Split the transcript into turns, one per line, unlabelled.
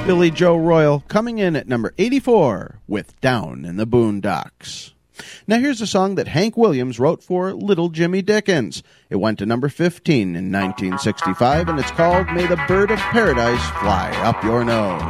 Billy Joe Royal coming in at number 84 with Down in the Boondocks. Now here's a song that Hank Williams wrote for Little Jimmy Dickens. It went to number 15 in 1965, and it's called May the Bird of Paradise Fly Up Your Nose.